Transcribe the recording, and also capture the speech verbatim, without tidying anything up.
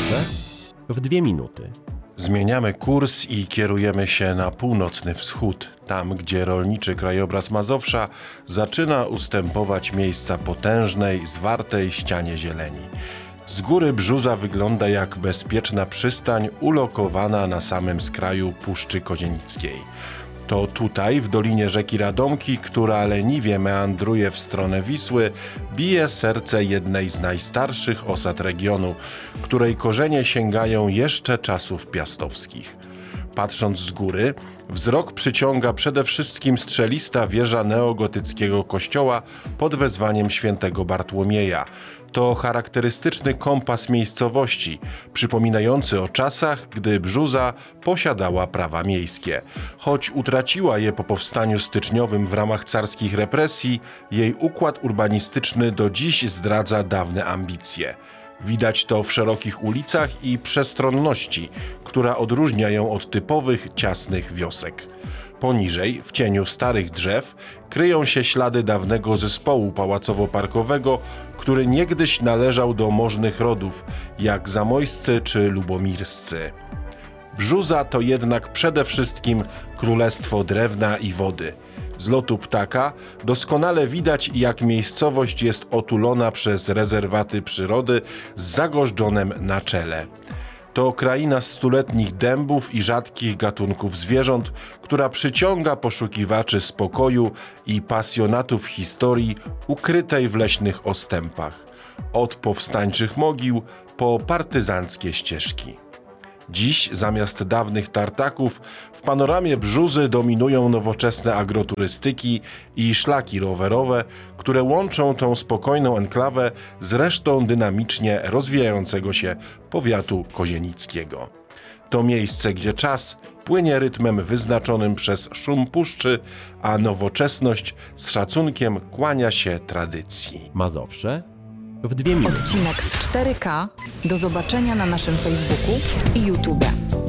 Mazowsze w dwie minuty. Zmieniamy kurs i kierujemy się na północny wschód, tam gdzie rolniczy krajobraz Mazowsza zaczyna ustępować miejsca potężnej, zwartej ścianie zieleni. Z góry Brzuza wygląda jak bezpieczna przystań ulokowana na samym skraju Puszczy Kozienickiej. To tutaj, w dolinie rzeki Radomki, która leniwie meandruje w stronę Wisły, bije serce jednej z najstarszych osad regionu, której korzenie sięgają jeszcze czasów piastowskich. Patrząc z góry, wzrok przyciąga przede wszystkim strzelista wieża neogotyckiego kościoła pod wezwaniem świętego Bartłomieja. To charakterystyczny kompas miejscowości, przypominający o czasach, gdy Brzuza posiadała prawa miejskie. Choć utraciła je po powstaniu styczniowym w ramach carskich represji, jej układ urbanistyczny do dziś zdradza dawne ambicje. Widać to w szerokich ulicach i przestronności, która odróżnia ją od typowych, ciasnych wiosek. Poniżej, w cieniu starych drzew, kryją się ślady dawnego zespołu pałacowo-parkowego, który niegdyś należał do możnych rodów, jak zamojscy czy lubomirscy. Brzuza to jednak przede wszystkim królestwo drewna i wody. Z lotu ptaka doskonale widać, jak miejscowość jest otulona przez rezerwaty przyrody z Zagożdżonem na czele. To kraina stuletnich dębów i rzadkich gatunków zwierząt, która przyciąga poszukiwaczy spokoju i pasjonatów historii ukrytej w leśnych ostępach. Od powstańczych mogił po partyzanckie ścieżki. Dziś zamiast dawnych tartaków w panoramie Brzuzy dominują nowoczesne agroturystyki i szlaki rowerowe, które łączą tą spokojną enklawę z resztą dynamicznie rozwijającego się powiatu kozienickiego. To miejsce, gdzie czas płynie rytmem wyznaczonym przez szum puszczy, a nowoczesność z szacunkiem kłania się tradycji. Mazowsze w dwie minuty. Odcinek w cztery K. Do zobaczenia na naszym Facebooku i YouTube.